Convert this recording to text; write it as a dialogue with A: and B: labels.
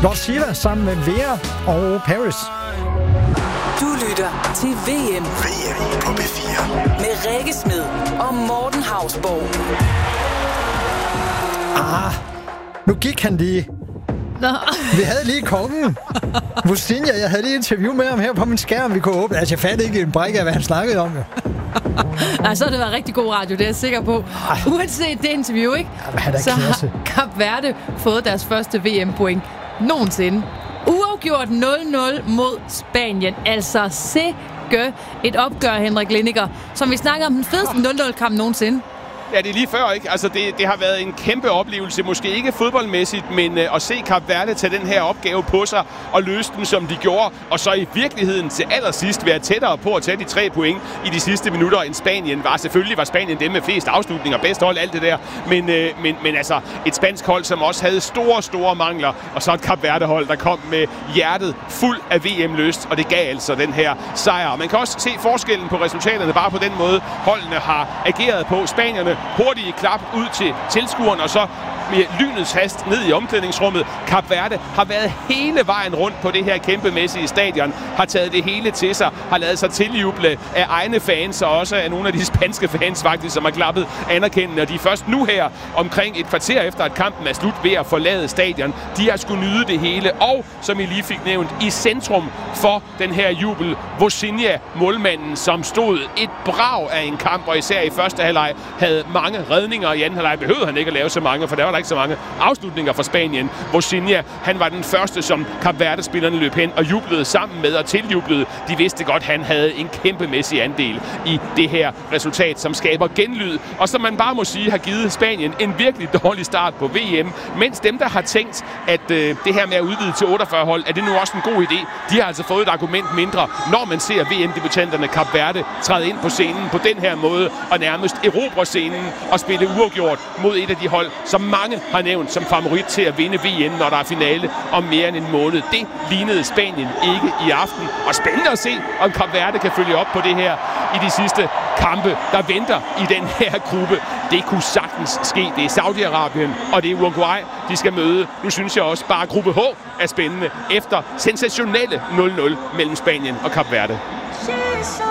A: Lord Siva sammen med Vera og Paris.
B: Du lytter til VM.
C: VM på B4.
B: Med Rikke Smed og Morten Hausborg.
A: Nu gik han lige.
D: Nå.
A: Vi havde lige kongen. Vusinja, jeg havde lige interview med ham her på min skærm, vi kunne åbne. Altså, jeg fandt ikke en brik af, hvad han snakkede om.
D: Nej, så har det været rigtig god radio, det er jeg sikker på. Uanset det interview, ikke?
A: Jamen,
D: så har Kap Verde fået deres første VM-point nogensinde. Uafgjort 0-0 mod Spanien. Altså sikke et opgør, Henrik Lindiger. Som vi snakker om den fedeste 0-0-kamp nogensinde.
E: Ja, det er lige før, ikke? Altså, det har været en kæmpe oplevelse. Måske ikke fodboldmæssigt, men at se Kap Verde tage den her opgave på sig og løse den, som de gjorde. Og så i virkeligheden til allersidst være tættere på at tage de 3 point i de sidste minutter end Spanien var. Selvfølgelig var Spanien dem med flest afslutninger, bedst hold, alt det der. Men altså, et spansk hold, som også havde store mangler. Og så et Kap Verde-hold, der kom med hjertet fuld af VM-lyst. Og det gav altså den her sejr. Man kan også se forskellen på resultaterne bare på den måde, holdene har ageret på. Spanierne hurtige klap ud til tilskuerne, og så med lynets hast ned i omklædningsrummet. Kap Verde har været hele vejen rundt på det her kæmpemæssige stadion, har taget det hele til sig, har lavet sig tiljuble af egne fans, og også af nogle af de spanske fans faktisk, som har klappet anerkendende. Og de er først nu her, omkring et kvarter efter, at kampen er slut, ved at forlade stadion. De har skulle nyde det hele, og som I lige fik nævnt, i centrum for den her jubel, Vusinja, målmanden, som stod et brag af en kamp, og især i første halvleg havde mange redninger. I anden halvleg behøvede han ikke at lave så mange, for der var der ikke så mange afslutninger for Spanien. Vusinja, han var den første, som Kap Verde-spillerne løb hen og jublede sammen med og tiljublede. De vidste godt, han havde en kæmpemæssig andel i det her resultat, som skaber genlyd, og som man bare må sige har givet Spanien en virkelig dårlig start på VM, mens dem, der har tænkt, at det her med at udvide til 48 hold, er det nu også en god idé. De har altså fået et argument mindre, når man ser VM-debutanterne Kap Verde træde ind på scenen på den her måde og nærmest erobre scenen og spille uafgjort mod et af de hold, som mange har nævnt som favorit til at vinde VM, når der er finale om mere end en måned. Det lignede Spanien ikke i aften. Og spændende at se, om Kap Verde kan følge op på det her i de sidste kampe, der venter i den her gruppe. Det kunne sagtens ske. Det er Saudi-Arabien, og det er Uruguay, de skal møde. Nu synes jeg også bare, gruppe H er spændende efter sensationelle 0-0 mellem Spanien og Kap Verde.